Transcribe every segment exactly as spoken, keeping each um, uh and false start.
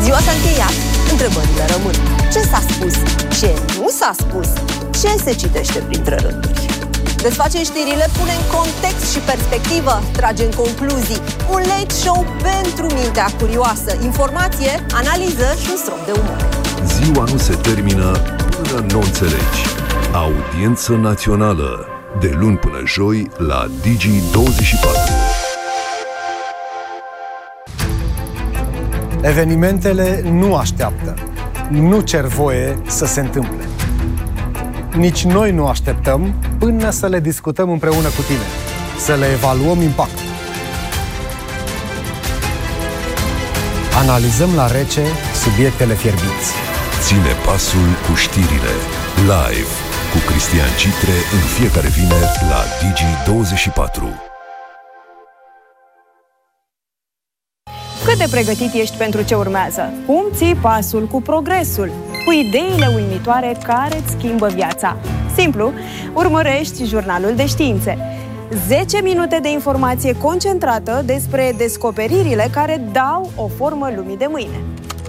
Ziua s-a încheiat, întrebările rămân. Ce s-a spus? Ce nu s-a spus? Ce se citește printre rânduri? Desfacem știrile, pune în context și perspectivă, trage în concluzii. Un late show pentru mintea curioasă. Informație, analiză și un strop de umor. Ziua nu se termină până nu înțelegi. Audiență națională. De luni până joi la Digi douăzeci și patru. Evenimentele nu așteaptă. Nu cer voie să se întâmple. Nici noi nu așteptăm până să le discutăm împreună cu tine, să le evaluăm impactul. Analizăm la rece subiectele fierbinți. Ține pasul cu știrile. Live cu Cristian Citre în fiecare vineri la Digi douăzeci și patru. Cât de pregătit ești pentru ce urmează? Cum ții pasul cu progresul? Cu ideile uimitoare care îți schimbă viața? Simplu, urmărești Jurnalul de Științe. zece minute de informație concentrată despre descoperirile care dau o formă lumii de mâine.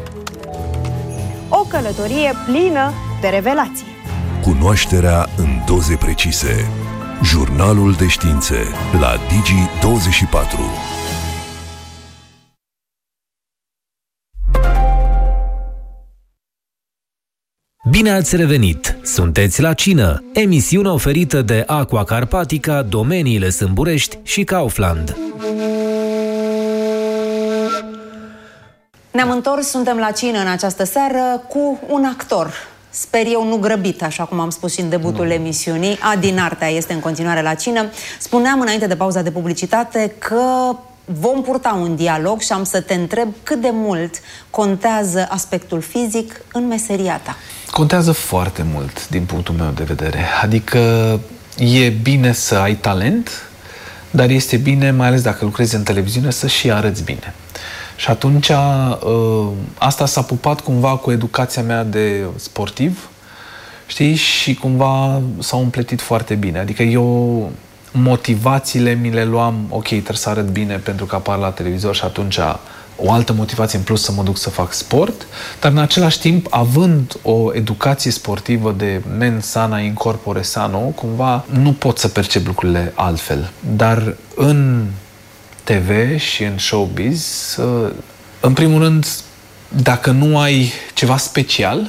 O călătorie plină de revelații. Cunoașterea în doze precise. Jurnalul de Științe la Digi douăzeci și patru. Bine ați revenit! Sunteți la Cină, emisiune oferită de Aqua Carpatica, Domeniile Sâmburești și Kaufland. Ne-am întors, suntem la Cină în această seară cu un actor. Sper eu nu grăbit, așa cum am spus și în debutul nu. emisiunii. Adi Nartea este în continuare la Cină. Spuneam înainte de pauza de publicitate că vom purta un dialog și am să te întreb cât de mult contează aspectul fizic în meseria ta. Contează foarte mult din punctul meu de vedere. Adică e bine să ai talent, dar este bine, mai ales dacă lucrezi în televiziune, să și arăți bine. Și atunci asta s-a pupat cumva cu educația mea de sportiv, știi? Și cumva s-au împletit foarte bine. Adică eu motivațiile mi le luam, ok, trebuie să arăt bine pentru că apar la televizor și atunci o altă motivație în plus să mă duc să fac sport, dar în același timp, având o educație sportivă de mens sana in corpore sano, cumva nu pot să percep lucrurile altfel. Dar în T V și în showbiz, în primul rând, dacă nu ai ceva special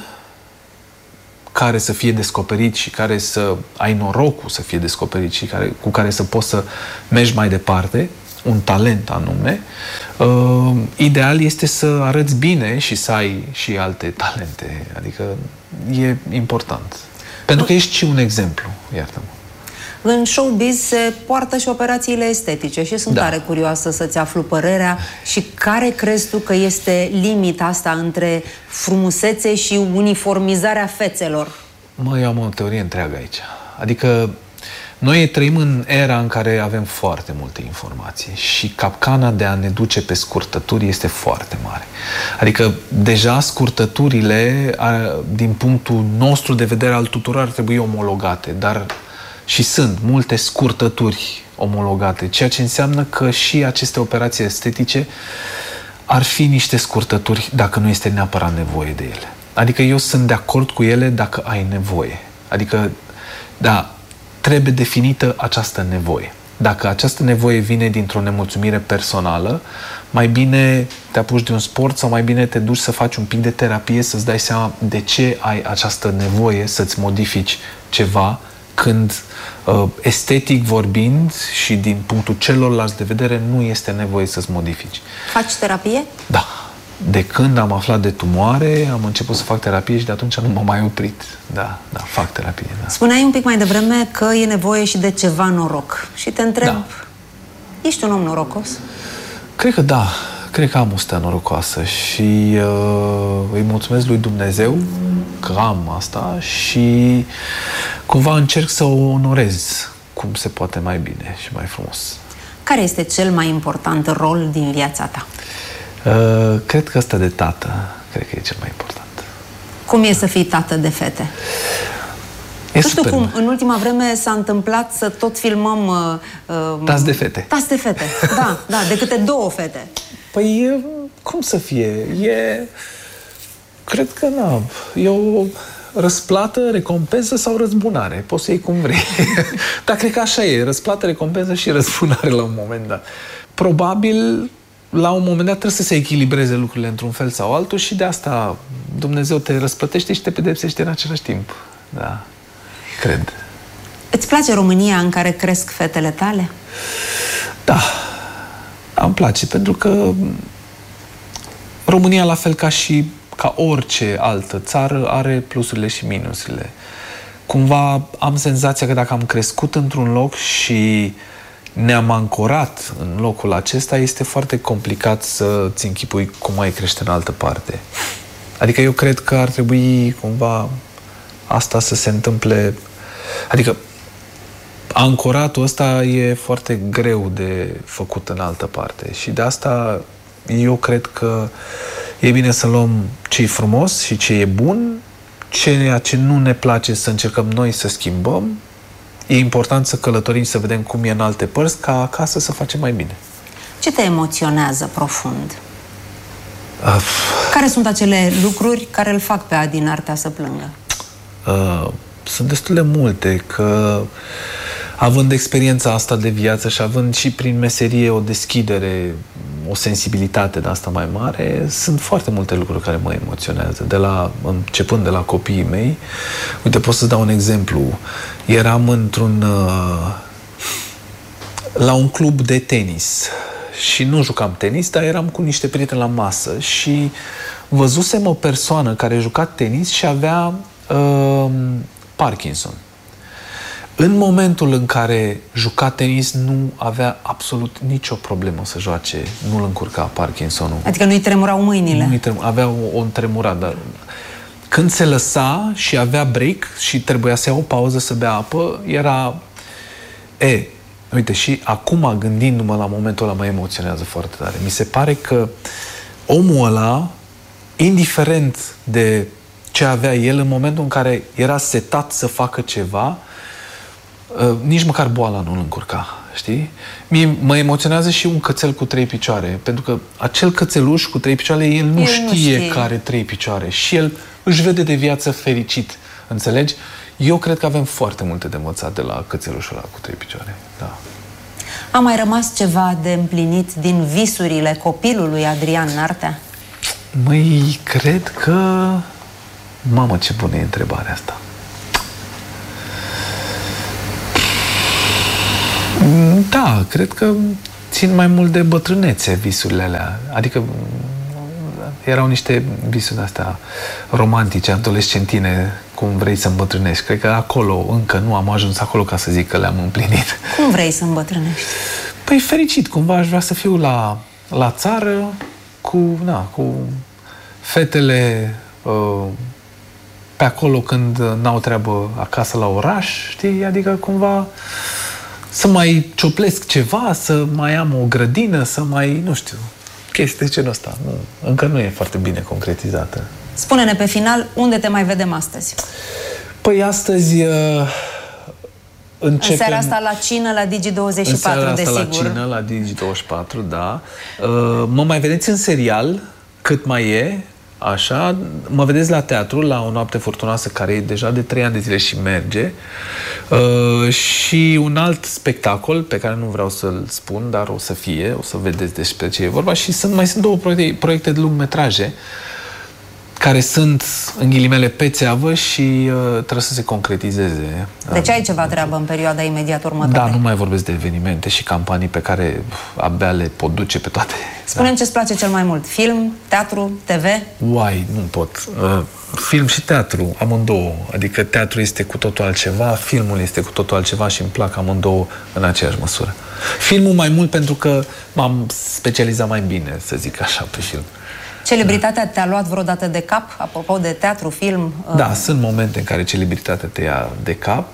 care să fie descoperit și care să ai norocul să fie descoperit și care, cu care să poți să mergi mai departe, un talent anume, uh, ideal este să arăți bine și să ai și alte talente. Adică e important. Pentru că ești și un exemplu, iartă-mă. În showbiz se poartă și operațiile estetice și sunt da. tare curioasă să-ți aflu părerea și care crezi tu că este limita asta între frumusețe și uniformizarea fețelor? Mă, eu am o teorie întreagă aici. Adică noi trăim în era în care avem foarte multe informații și capcana de a ne duce pe scurtături este foarte mare. Adică deja scurtăturile, din punctul nostru de vedere al tuturor, ar trebui omologate, dar și sunt multe scurtături omologate, ceea ce înseamnă că și aceste operații estetice ar fi niște scurtături dacă nu este neapărat nevoie de ele. Adică eu sunt de acord cu ele dacă ai nevoie. Adică, da, trebuie definită această nevoie. Dacă această nevoie vine dintr-o nemulțumire personală, mai bine te apuci de un sport sau mai bine te duci să faci un pic de terapie, să-ți dai seama de ce ai această nevoie să-ți modifici ceva, când uh, estetic vorbind și din punctul celorlalți de vedere nu este nevoie să-ți modifici. Faci terapie? Da. De când am aflat de tumoare, am început să fac terapie și de atunci nu m-am mai oprit. Da, da, fac terapie. Da. Spuneai un pic mai devreme că e nevoie și de ceva noroc. Și te întreb, da. ești un om norocos? Cred că da. Cred că am o stea norocoasă și uh, îi mulțumesc lui Dumnezeu că am asta și cumva încerc să o onorez cum se poate mai bine și mai frumos. Care este cel mai important rol din viața ta? Uh, cred că ăsta de tată, cred că e cel mai important. Cum e să fii tată de fete? E nu știu cum, în ultima vreme s-a întâmplat să tot filmăm uh, uh, tați de fete. Tați de fete, da, da, de câte două fete. Păi, cum să fie? E... Cred că nu. E o răsplată, recompensă sau răzbunare. Poți să iei cum vrei. Dar cred că așa e. Răsplată, recompensă și răzbunare la un moment dat. Probabil, la un moment dat trebuie să se echilibreze lucrurile într-un fel sau altul și de asta Dumnezeu te răsplătește și te pedepsește în același timp. Da. Cred. Îți place România în care cresc fetele tale? Da. Îmi place, pentru că România, la fel ca și ca orice altă țară, are plusurile și minusurile. Cumva am senzația că dacă am crescut într-un loc și ne-am ancorat în locul acesta, este foarte complicat să-ți închipui cum ai crește în altă parte. Adică eu cred că ar trebui cumva asta să se întâmple. Adică ancoratul ăsta e foarte greu de făcut în altă parte și de asta eu cred că e bine să luăm ce e frumos și ce e bun, ceea ce nu ne place să încercăm noi să schimbăm. E important să călătorim, să vedem cum e în alte părți, ca acasă să facem mai bine. Ce te emoționează profund? Uh, care sunt acele lucruri care îl fac pe Adi Nartea să plângă? Uh, sunt destul de multe, că având experiența asta de viață și având și prin meserie o deschidere, o sensibilitate de asta mai mare, sunt foarte multe lucruri care mă emoționează, de la, începând de la copiii mei. Uite, pot să dau un exemplu. Eram într-un la un club de tenis și nu jucam tenis, dar eram cu niște prieteni la masă și văzusem o persoană care juca tenis și avea uh, Parkinson. În momentul în care juca tenis, nu avea absolut nicio problemă să joace, nu-l încurca Parkinsonul. Adică nu-i tremurau mâinile? Nu-i tremura, avea o, o întremurat, dar când se lăsa și avea break și trebuia să ia o pauză să bea apă, era... E, uite, și acum, gândindu-mă la momentul ăla, mă emoționează foarte tare. Mi se pare că omul ăla, indiferent de ce avea el, în momentul în care era setat să facă ceva, Uh, nici măcar boala nu-l încurca, știi? Mie mă emoționează și un cățel cu trei picioare, pentru că acel cățeluș cu trei picioare, el nu, el știe, nu știe că are trei picioare și el își vede de viață fericit, înțelegi? Eu cred că avem foarte multe de învățat de la cățelușul ăla cu trei picioare, da. A mai rămas ceva de împlinit din visurile copilului Adrian Nartea? Măi, cred că... Mamă, ce bună e întrebarea asta. Da, cred că țin mai mult de bătrânețe visurile alea. Adică erau niște visuri astea romantice, adolescentine, cum vrei să îmbătrânești. Cred că acolo încă nu am ajuns acolo ca să zic că le-am împlinit. Cum vrei să îmbătrânești? Păi fericit, cumva aș vrea să fiu la, la țară cu, na, cu fetele uh, pe acolo când n-au treabă acasă la oraș, știi? Adică cumva să mai cioplesc ceva, să mai am o grădină, să mai, nu știu, chestii de genul ăsta. Nu, încă nu e foarte bine concretizată. Spune-ne pe final, unde te mai vedem astăzi? Păi astăzi uh, începem... În seara asta la cină, la Digi douăzeci și patru, desigur. În seara desigur. asta la cină, la Digi douăzeci și patru, da. Uh, mă mai vedeți în serial, cât mai e, așa. Mă vedeți la teatru, la O noapte furtunoasă, care e deja de trei ani de zile și merge. Uh, și un alt spectacol, pe care nu vreau să-l spun, dar o să fie, o să vedeți despre ce e vorba. Și sunt, mai sunt două proiecte, proiecte de lungmetraje care sunt, în ghilimele, pe țeavă și uh, trebuie să se concretizeze. Deci ai ceva treabă în perioada imediat următoare. Da, nu mai vorbesc de evenimente și campanii pe care abia le pot duce pe toate. Spune-mi da. ce-ți place cel mai mult. Film, teatru, T V? Uai, nu pot. Uh, film și teatru, amândouă. Adică teatru este cu totul altceva, filmul este cu totul altceva și îmi plac amândouă în aceeași măsură. Filmul mai mult pentru că m-am specializat mai bine, să zic așa, pe film. Celebritatea te-a luat vreodată de cap? Apropo de teatru, film? Da, uh... sunt momente în care celebritatea te ia de cap,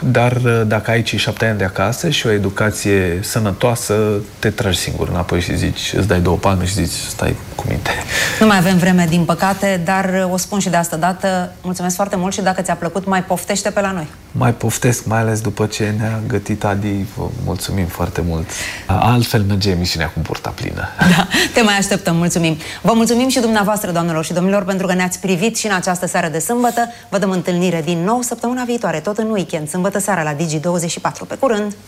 dar dacă ai cei șapte ani de acasă și o educație sănătoasă, te tragi singur înapoi și zici, îți dai două palme și zici, stai cu minte. Nu mai avem vreme, din păcate, dar o spun și de asta dată, mulțumesc foarte mult și dacă ți-a plăcut, mai poftește pe la noi. Mai poftesc, mai ales după ce ne-a gătit Adi, vă mulțumim foarte mult. Altfel merge emisiunea cu burta plină. Da, te mai așteptăm, mulțumim. Vă mulțumim și dumneavoastră, doamnelor și domnilor, pentru că ne-ați privit și în această seară de sâmbătă. Vă dăm întâlnire din nou săptămâna viitoare, tot în weekend, sâmbătă seara la Digi douăzeci și patru. Pe curând!